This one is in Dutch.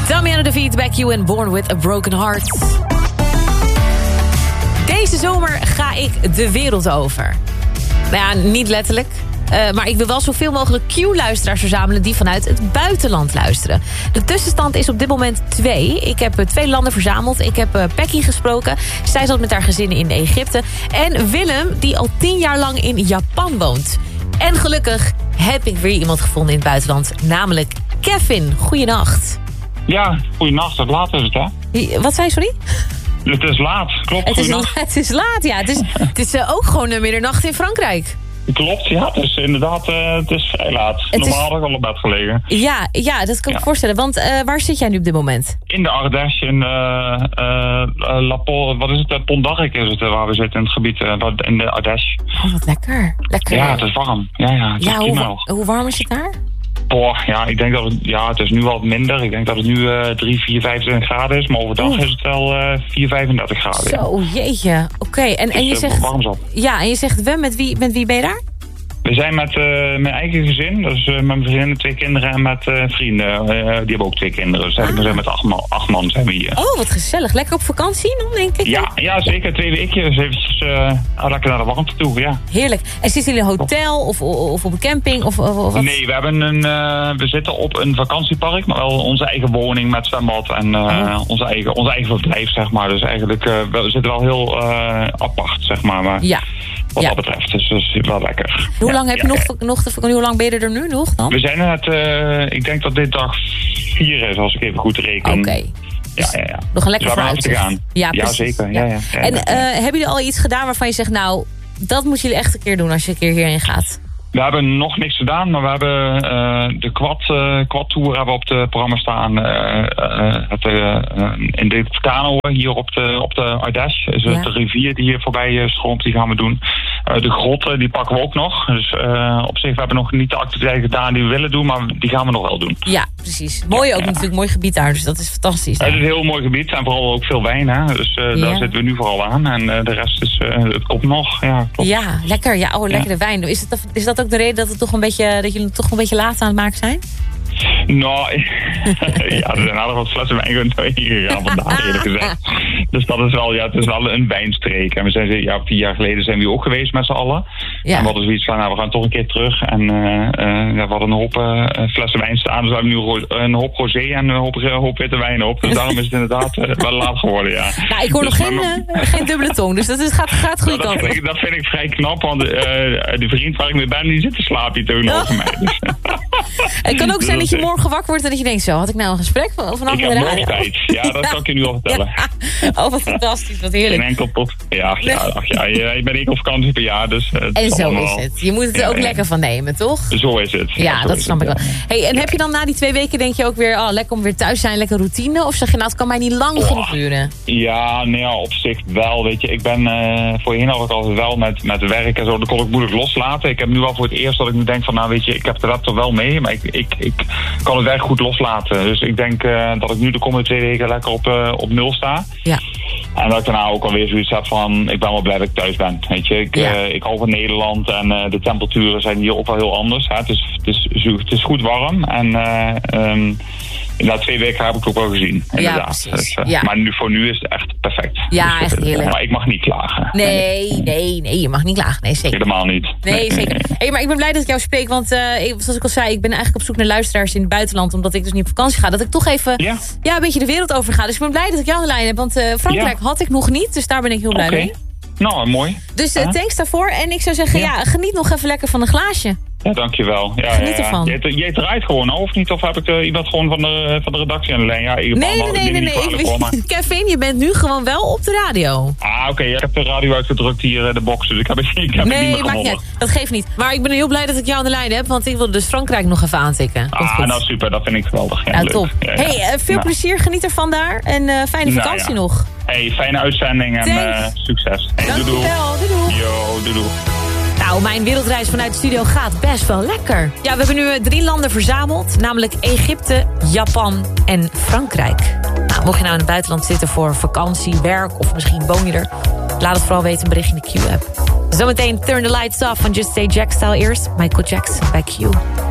Damiano David, Back You and Born With A Broken Heart. Deze zomer ga ik de wereld over. Nou ja, niet letterlijk. Maar ik wil wel zoveel mogelijk Q-luisteraars verzamelen die vanuit het buitenland luisteren. De tussenstand is op dit moment 2. Ik heb 2 landen verzameld. Ik heb Becky gesproken. Zij zat met haar gezin in Egypte. En Willem, die al 10 jaar lang in Japan woont. En gelukkig heb ik weer iemand gevonden in het buitenland. Namelijk Kevin. Goeienacht. Ja, goeienacht. Het laat is het, hè? Wat zei je, sorry? Het is laat, klopt. Het is laat, ja. Het is ook gewoon middernacht in Frankrijk. Klopt, ja. Het is inderdaad het is vrij laat. Normaal had ik al op bed gelegen. Ja, dat kan ik me voorstellen. Want waar zit jij nu op dit moment? In de Ardèche, in wat is het? Pontarlic is het, waar we zitten in het gebied, in de Ardèche. Oh, wat lekker. Ja, het is warm. Ja, het is hoe warm is het daar? Ja, ik denk dat het is nu wat minder. Ik denk dat het nu 3, 4, 25 graden is. Maar overdag is het wel 4, 35 graden. Zo, jeetje. Oké. En je zegt... warm zat. Ja, en je zegt met wie ben je daar? We zijn met mijn eigen gezin. Dus met mijn vriendin, 2 kinderen en met vrienden. Die hebben ook 2 kinderen. Dus we zijn met 8 man zijn we hier. Oh, wat gezellig. Lekker op vakantie dan, denk ik? Ja, zeker. 2 weken. Dus eventjes lekker naar de warmte toe, ja. Heerlijk. En zitten jullie in een hotel of op een camping? Of wat? Nee, we zitten op een vakantiepark. Maar wel onze eigen woning met zwembad. En onze eigen verblijf, zeg maar. Dus eigenlijk, we zitten wel heel apart, zeg maar. Ja. Wat dat betreft, dus dat is wel lekker. Hoe lang heb je hoe lang ben je er nu nog dan? We zijn ik denk dat dit dag 4 is, als ik even goed reken. Oké. Ja. Nog een lekker vooruitzicht. Gaan. Ja, zeker. Ja. En hebben jullie al iets gedaan waarvan je zegt, nou, dat moeten jullie echt een keer doen als je een keer hierheen gaat? We hebben nog niks gedaan, maar we hebben de quad-tour hebben op het programma staan. In de kano hier op de Ardèche. Is het de rivier die hier voorbij stroomt, die gaan we doen. De grotten, die pakken we ook nog. Dus op zich, we hebben nog niet de activiteiten gedaan die we willen doen, maar die gaan we nog wel doen. Ja, precies. Mooi ook natuurlijk, mooi gebied daar, dus dat is fantastisch. Het is een heel mooi gebied en vooral ook veel wijn, hè. Dus daar zitten we nu vooral aan. En de rest is, het komt nog. Ja, klopt. Ja, lekker. Ja, lekkere wijn. Is dat ook de reden dat jullie toch een beetje laat aan het maken zijn? Nou, ja, er zijn aardig wat flessen wijn gegaan vandaag, eerlijk gezegd. Dus dat is wel, het is wel een wijnstreek. En we zijn 4 jaar geleden zijn we ook geweest met z'n allen. Ja. En we hadden zoiets van, we gaan toch een keer terug. En we hadden een hoop flessen wijn staan. Dus we hebben nu een hoop rosé en een hoop witte wijn op. Dus daarom is het inderdaad wel laat geworden, ja. Nou, ik hoor nog geen dubbele tong, dus dat gaat goede kant op. Dat vind ik vrij knap, want de vriend waar ik mee ben, die zit te slapen hier tegenover mij. Dus. Het kan ook zijn dat je morgen wakker wordt en dat je denkt, zo, had ik nou een gesprek vanaf de radio? Ik heb nog tijd. Ja, dat kan ik je nu al vertellen. Ja. Oh, wat fantastisch, wat heerlijk. Geen enkel tot. Je bent 1 vakantie per jaar, dus. En zo is het. Je moet het er ook lekker van nemen, toch? Zo is het. Ja, dat snap ik wel. Hey, en heb je dan na die 2 weken, denk je ook weer, lekker om weer thuis zijn, lekker routine? Of zeg je, nou, het kan mij niet lang genoeg duren? Ja, nee, op zich wel. Weet je, ik ben voorheen had ik altijd wel met werk en zo, dat kon ik moeilijk loslaten. Ik heb nu wel voor het eerst dat ik nu denk van, nou, weet je, ik heb de laptop wel mee, maar ik kan het erg goed loslaten. Dus ik denk dat ik nu de komende 2 weken lekker op 0 sta. Ja. En dat ik daarna ook alweer zoiets heb van, ik ben wel blij dat ik thuis ben. Weet je, ik hou van Nederland en de temperaturen zijn hier ook wel heel anders. Hè. Het is goed warm en na 2 weken heb ik het ook wel gezien. Inderdaad. Ja, dus, ja. Maar voor nu is het echt perfect. Ja, dus, echt heerlijk. Maar ik mag niet klagen. Nee, je mag niet klagen. Nee, zeker. Helemaal niet. Nee, zeker. Hey, maar ik ben blij dat ik jou spreek, want zoals ik al zei, ik ben eigenlijk op zoek naar luisteraars in het buitenland, omdat ik dus niet op vakantie ga. Dat ik toch even een beetje de wereld over ga. Dus ik ben blij dat ik jou aan de lijn heb, want Frankrijk had ik nog niet, dus daar ben ik heel blij mee. Nou, mooi. Dus thanks daarvoor. En ik zou zeggen, geniet nog even lekker van een glaasje. Ja, dankjewel. Ja, geniet ervan. Jij draait gewoon, of niet? Of heb ik iemand gewoon van de redactie aan de lijn? Ja, nee. Kevin, je bent nu gewoon wel op de radio. Oké. Ik heb de radio uitgedrukt hier, de box. Dus ik heb het niet meer gewonnen. Dat geeft niet. Maar ik ben heel blij dat ik jou aan de lijn heb, want ik wil dus Frankrijk nog even aantikken. Nou super. Dat vind ik geweldig. Ja, top. Ja. Veel plezier. Geniet ervan daar. En fijne vakantie nog. Hey, fijne uitzending en succes. Hey, dankjewel. Doei. Yo, doei. Nou, mijn wereldreis vanuit de studio gaat best wel lekker. Ja, we hebben nu 3 landen verzameld. Namelijk Egypte, Japan en Frankrijk. Nou, mocht je nou in het buitenland zitten voor vakantie, werk of misschien woon je er, laat het vooral weten, een berichtje in de Q-app. Zometeen Turn the Lights Off van Just Stay Jack Style eerst. Michael Jackson, Back You.